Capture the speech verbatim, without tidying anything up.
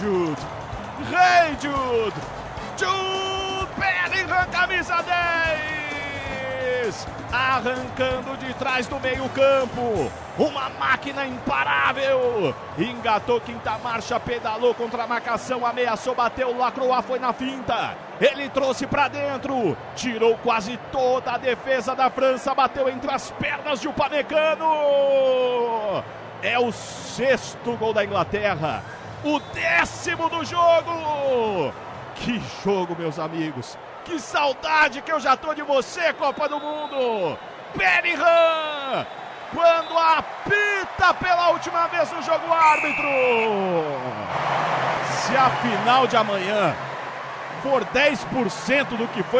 Jude. Rei Jude. Jude Bellingham, camisa dez. Arrancando de trás do meio campo. Uma máquina imparável. Engatou quinta marcha, pedalou contra a marcação, ameaçou, bateu, Lacroix foi na finta. Ele trouxe pra dentro. Tirou quase toda a defesa da França. Bateu entre as pernas de Upamecano. É o sexto gol da Inglaterra. O décimo do jogo. Que jogo, meus amigos. Que saudade que eu já tô de você, Copa do Mundo. Bellingham. Quando apita pela última vez no jogo, árbitro. Se a final de amanhã for dez por cento do que foi